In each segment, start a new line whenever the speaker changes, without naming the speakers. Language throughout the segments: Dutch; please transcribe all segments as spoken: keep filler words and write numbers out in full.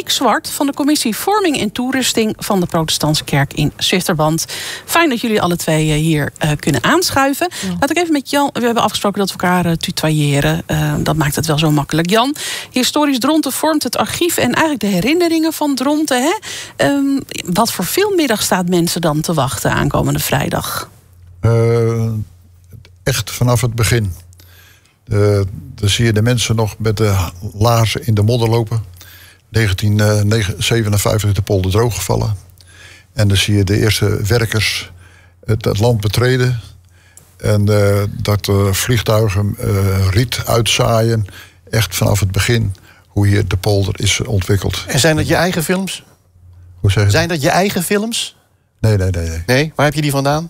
Riek Zwart van de Commissie Vorming en Toerusting van de Protestantse Kerk in Zwifterband. Fijn dat jullie alle twee hier uh, kunnen aanschuiven. Ja. Laat ik even met Jan. We hebben afgesproken dat we elkaar uh, tutoyeren. Uh, dat maakt het wel zo makkelijk. Jan, Historisch Dronten vormt het archief en eigenlijk de herinneringen van Dronten. Hè? Um, wat voor filmmiddag staat mensen dan te wachten aankomende vrijdag?
Uh, echt vanaf het begin. Uh, dan zie je de mensen nog met de laarzen in de modder lopen. negentien zevenenvijftig is de polder drooggevallen. En dan zie je de eerste werkers het, het land betreden. En uh, dat uh, vliegtuigen uh, riet uitzaaien. Echt vanaf het begin hoe hier de polder is ontwikkeld.
En zijn dat je eigen films?
Hoe zeg je?
Zijn dat je eigen films?
Nee, nee, nee. Nee,
nee? Waar heb je die vandaan?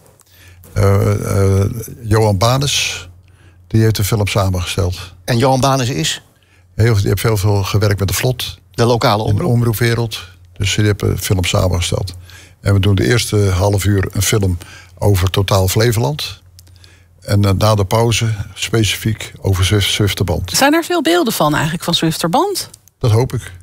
Uh, uh, Johan Banes, die heeft de film samengesteld.
En Johan Banes is?
Heel, die heeft veel, veel gewerkt met de Vlot.
De lokale omroep?
In de omroepwereld. Dus die hebben de film samengesteld. En we doen de eerste half uur een film over totaal Flevoland. En uh, na de pauze specifiek over Zwifterband.
Zijn er veel beelden van eigenlijk van Zwifterband?
Dat hoop ik.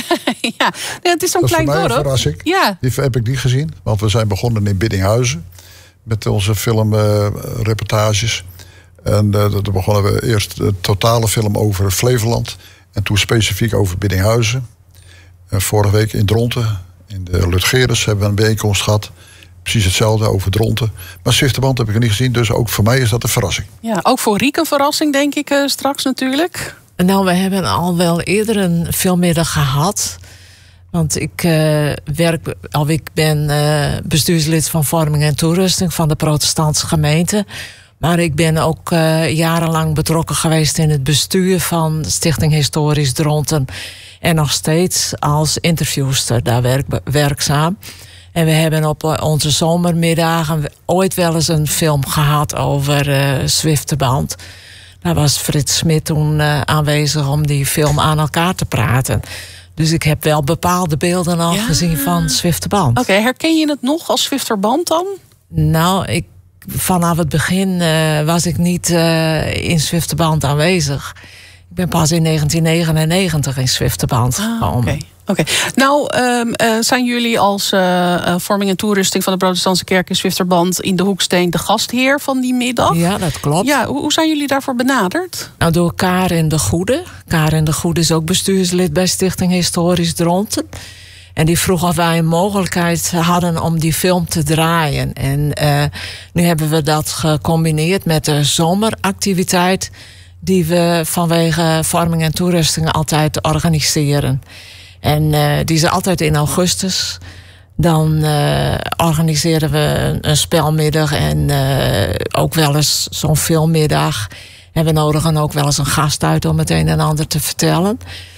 Ja, het is zo'n klein dorp.
Dat is voor mij een verrassing.
Ja.
Die heb ik niet gezien. Want we zijn begonnen in Biddinghuizen. Met onze filmreportages. Uh, en uh, dan begonnen we eerst de totale film over Flevoland. En toen specifiek over Biddinghuizen. En vorige week in Dronten, in de Lutgerus, hebben we een bijeenkomst gehad. Precies hetzelfde over Dronten. Maar Zwifterband heb ik er niet gezien, dus ook voor mij is dat een verrassing.
Ja, ook voor Riek een verrassing, denk ik, uh, straks natuurlijk.
Nou, we hebben al wel eerder een filmmiddag gehad. Want ik uh, werk, al ik ben uh, bestuurslid van Vorming en Toerusting van de Protestantse gemeente. Maar ik ben ook uh, jarenlang betrokken geweest in het bestuur van Stichting Historisch Dronten. En nog steeds als interviewster daar werk, werkzaam. En we hebben op uh, onze zomermiddagen ooit wel eens een film gehad over uh, Zwifterband. Daar was Frits Smit toen uh, aanwezig om die film aan elkaar te praten. Dus ik heb wel bepaalde beelden al ja. gezien van Zwifterband.
Oké, okay, herken je het nog als Zwifterband dan?
Nou, ik, vanaf het begin uh, was ik niet uh, in Zwifterband aanwezig. Ik ben pas in negentien negenennegentig in Zwifterband
ah,
gekomen.
Okay. Oké, okay. Nou um, uh, zijn jullie als uh, uh, Vorming en Toerusting van de Protestantse Kerk in Zwifterband in de Hoeksteen de gastheer van die middag?
Ja, dat klopt.
Ja, hoe, hoe zijn jullie daarvoor benaderd?
Nou, door Karin de Goede. Karin de Goede is ook bestuurslid bij Stichting Historisch Dronten. En die vroeg of wij een mogelijkheid hadden om die film te draaien. En uh, nu hebben we dat gecombineerd met de zomeractiviteit die we vanwege Vorming en Toerusting altijd organiseren. En uh, die is altijd in augustus. Dan uh, organiseren we een, een spelmiddag en uh, ook wel eens zo'n filmmiddag. En we nodigen ook wel eens een gast uit om het een en ander te vertellen.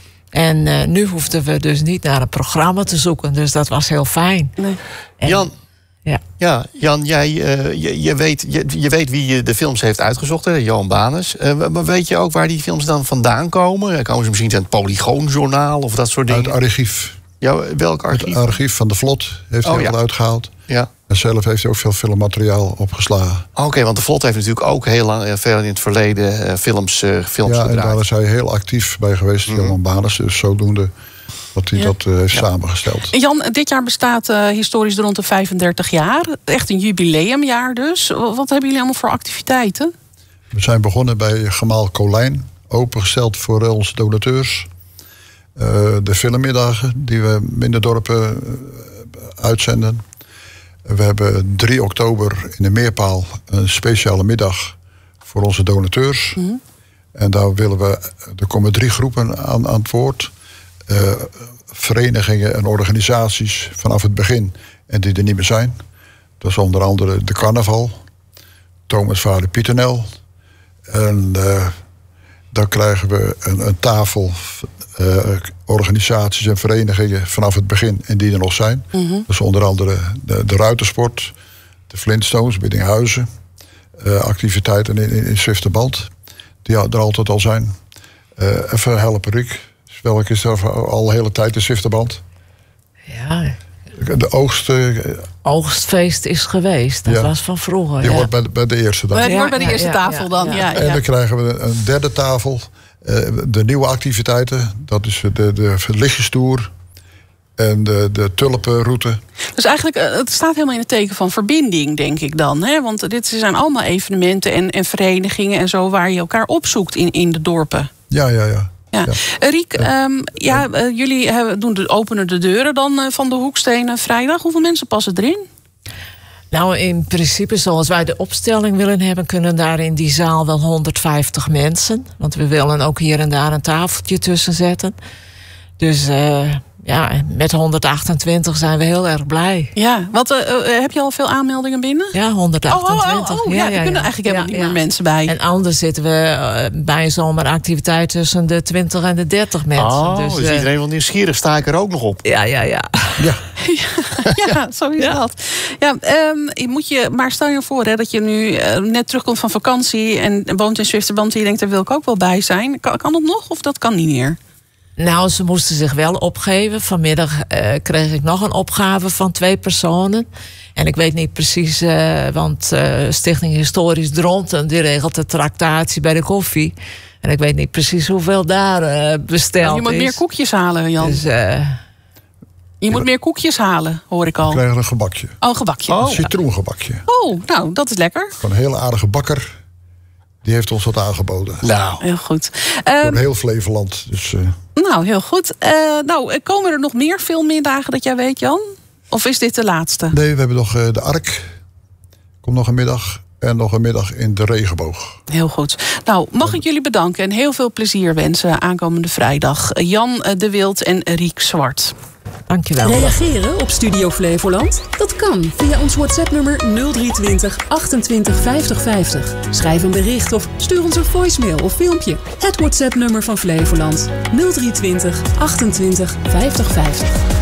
En uh, nu hoefden we dus niet naar een programma te zoeken. Dus dat was heel fijn.
Nee.
En,
Jan,
ja.
Ja, Jan, jij, uh, je, je, weet, je, je weet wie de films heeft uitgezocht, hè? Johan Banes. Uh, maar weet je ook waar die films dan vandaan komen? Komen ze misschien uit het Polygoonjournaal of dat soort dingen?
Uit het archief.
Ja, welk archief?
Het archief van de Vlot heeft hij
oh, ja.
al uitgehaald.
Ja.
En zelf heeft hij ook veel filmmateriaal opgeslagen.
Oké, okay, want de Vlot heeft natuurlijk ook heel lang, veel in het verleden uh, films, uh, films
ja,
gedraaid.
En daar is hij heel actief bij geweest, mm. Johan Banes. Dus zodoende dat hij ja. dat uh, heeft ja. samengesteld.
Jan, dit jaar bestaat uh, Historisch Dronten vijfendertig jaar. Echt een jubileumjaar dus. Wat hebben jullie allemaal voor activiteiten?
We zijn begonnen bij Gemaal Colijn. Opengesteld voor onze donateurs. Uh, de filmmiddagen die we in de dorpen uh, uitzenden. We hebben drie oktober in de Meerpaal een speciale middag voor onze donateurs. Mm-hmm. En daar willen we, er komen drie groepen aan, aan het woord. Uh, verenigingen en organisaties vanaf het begin en die er niet meer zijn. Dat is onder andere de Carnaval, Thomas Vader Pieternel. En uh, dan krijgen we een, een tafel uh, organisaties en verenigingen vanaf het begin en die er nog zijn. Mm-hmm. Dat is onder andere de, de Ruitersport, de Flintstones, Biddinghuizen. Uh, activiteiten in, in, in Zwifterband, die er altijd al zijn. Uh, even helpen, Riek. Welke is er al de hele tijd in Zwifterband?
Ja.
De oogst... Uh,
Oogstfeest is geweest. Dat ja. was van vroeger.
Die
ja.
hoort bij de, bij de eerste dan.
Die
ja,
hoort bij de
ja,
eerste
ja,
tafel
ja,
dan.
ja.
Ja, ja.
En dan krijgen we een derde tafel. Uh, de nieuwe activiteiten. Dat is de, de lichtjestoer. En de, de tulpenroute.
Dus eigenlijk, het staat helemaal in het teken van verbinding, denk ik dan. Hè? Want dit zijn allemaal evenementen en, en verenigingen en zo waar je elkaar opzoekt in, in de dorpen.
Ja, ja, ja.
Ja. Ja. Riek, um, ja, uh, jullie hebben, doen de, openen de deuren dan uh, van de Hoekstenen vrijdag. Hoeveel mensen passen erin?
Nou, in principe, zoals wij de opstelling willen hebben, kunnen daar in die zaal wel honderdvijftig mensen. Want we willen ook hier en daar een tafeltje tussen zetten. Dus uh, ja, met honderdachtentwintig zijn we heel erg blij.
Ja, wat, uh, uh, heb je al veel aanmeldingen binnen?
Ja, honderdachttwintig.
Oh, oh, oh, oh ja, ja, ja, er kunnen eigenlijk helemaal ja, niet meer ja. mensen bij.
En anders zitten we uh, bij een zomeractiviteit tussen de twintig en de dertig mensen.
Oh,
dus,
dus
uh,
iedereen wil nieuwsgierig, sta ik er ook nog op.
Ja, ja, ja.
Ja.
ja, ja, zo is ja. dat. Ja, um, moet je, maar stel je voor hè, dat je nu uh, net terugkomt van vakantie en woont in Zwitserland en je denkt, daar wil ik ook wel bij zijn. Kan, kan dat nog of dat kan niet meer?
Nou, ze moesten zich wel opgeven. Vanmiddag uh, kreeg ik nog een opgave van twee personen. En ik weet niet precies, uh, want uh, Stichting Historisch Dronten die regelt de tractatie bij de koffie. En ik weet niet precies hoeveel daar uh, besteld is.
Je moet
is.
meer koekjes halen, Jan.
Dus, uh,
je moet meer koekjes halen, hoor ik al.
We krijgen een gebakje.
Oh, een gebakje.
Oh. Een citroengebakje.
Oh, nou, dat is lekker.
Van een hele aardige bakker. Die heeft ons wat aangeboden.
Nou, heel goed.
Voor
Um,
heel Flevoland. Dus, uh...
Nou, heel goed. Uh, nou, komen er nog meer filmmiddagen dat jij weet, Jan? Of is dit de laatste?
Nee, we hebben nog uh, de Ark. Komt nog een middag. En nog een middag in de Regenboog.
Heel goed. Nou, mag ik jullie bedanken en heel veel plezier wensen aankomende vrijdag. Jan de Wild en Riek Zwart.
Dankjewel.
Reageren op Studio Flevoland? Dat kan via ons WhatsApp-nummer nul drie twintig achtentwintig vijftig vijftig. Schrijf een bericht of stuur ons een voicemail of filmpje. Het WhatsApp-nummer van Flevoland nul drie twintig achtentwintig vijftig vijftig.